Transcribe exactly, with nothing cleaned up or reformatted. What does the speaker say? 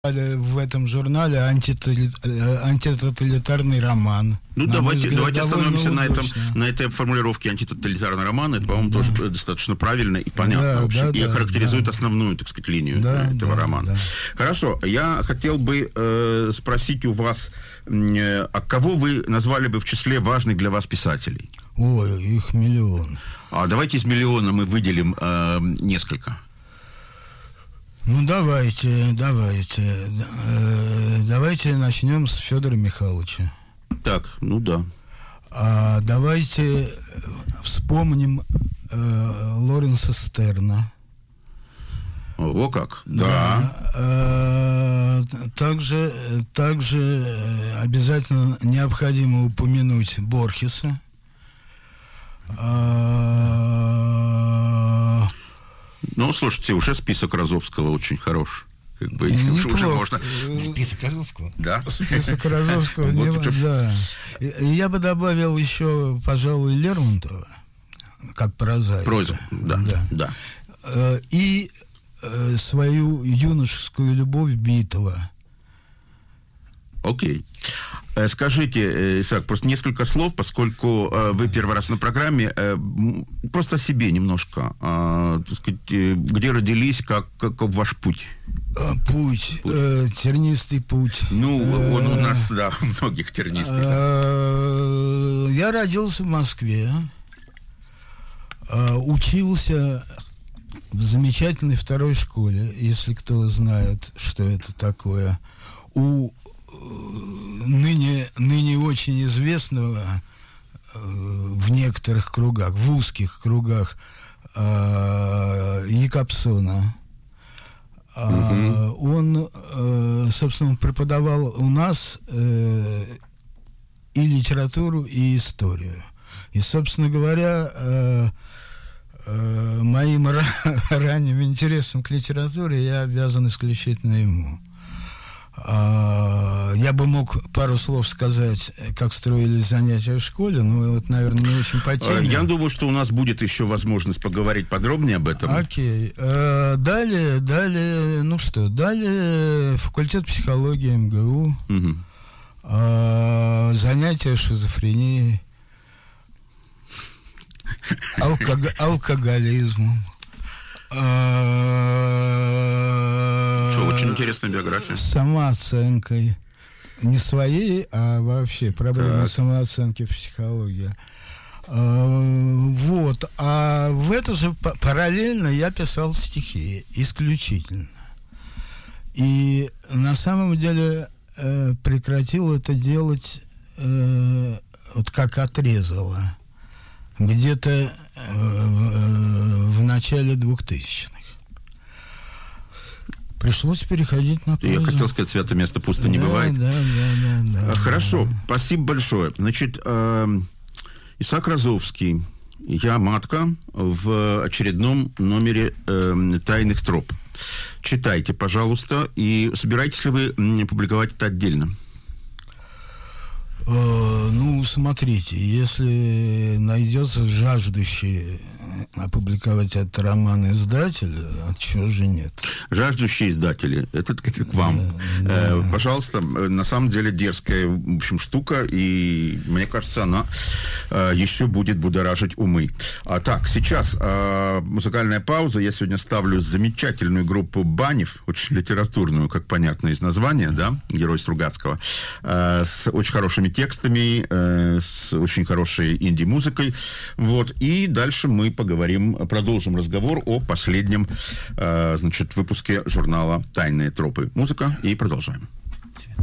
в этом журнале антитоталитарный роман. Ну, на давайте, взгляд, давайте остановимся на, этом, на этой формулировке антитоталитарный роман. Это, по-моему, да. тоже достаточно правильно и понятно. Да, вообще, да, и да, характеризует да. основную, так сказать, линию да, этого да, романа. Да. Хорошо. Я хотел бы э, спросить у вас, э, а кого вы назвали бы в числе важных для вас писателей? Ой, их миллион. А давайте из миллиона мы выделим э, несколько. Ну, давайте, давайте. Э, давайте начнем с Федора Михайловича. Так, ну да. А давайте вспомним э, Лоренса Стерна. О, как? Да. да. Э, также, также обязательно необходимо упомянуть Борхеса. Э, Ну, слушайте, уже список Розовского очень хорош. Как бы, уже, уже можно... Список Розовского? Да. Список Розовского, не, да. Я бы добавил еще, пожалуй, Лермонтова, как прозаика. Проза, да, да. да. И свою юношескую любовь Битова. Окей. Скажите, Исаак, просто несколько слов, поскольку э, вы первый раз на программе, э, просто о себе немножко. Э, так сказать, где родились, как, как ваш путь? Путь, путь. Э, тернистый путь. Ну, он у нас, да, у многих тернистый. Да. Я родился в Москве, учился в замечательной второй школе, если кто знает, что это такое, у ныне, ныне очень известного э, в некоторых кругах, в узких кругах э, Якобсона. Э, угу. Он, э, собственно, преподавал у нас э, и литературу, и историю. И, собственно говоря, э, э, моим ранним интересом к литературе я обязан исключительно ему. Я бы мог пару слов сказать, как строились занятия в школе, но вот, наверное, не очень по теме. Я думаю, что у нас будет еще возможность поговорить подробнее об этом. Окей. Далее, далее, ну что, далее факультет психологии эм гэ у, угу. Занятия шизофренией, алког... алкоголизмом. Что, очень интересная биография. Самооценкой. Не своей, а вообще проблема самооценки в психологии. Вот. А в это же параллельно я писал стихи. Исключительно. И на самом деле прекратил это делать вот как отрезало. Где-то в, в начале двухтысячных. Пришлось переходить на прозу. Я хотел сказать, святое место пусто не да, бывает. Да, да, да, да, Хорошо, да. Спасибо большое. Значит, э, Исаак Розовский, «Я матка» в очередном номере э, «Тайных троп». Читайте, пожалуйста, и собираетесь ли вы публиковать это отдельно? Ну, смотрите, если найдется жаждущий опубликовать этот роман издатель, а чего же нет? Жаждущие издатели, это, это к вам. Да, э, да. Пожалуйста, на самом деле дерзкая, в общем, штука, и мне кажется, она э, еще будет будоражить умы. А, так, сейчас э, музыкальная пауза. Я сегодня ставлю замечательную группу Банев, очень литературную, как понятно из названия, да, «Герой Стругацкого», э, с очень хорошими текстами, э, с очень хорошей инди-музыкой. Вот. И дальше мы поговорим, продолжим разговор о последнем э, значит, выпуске журнала «Тайные тропы». Музыка, и продолжаем.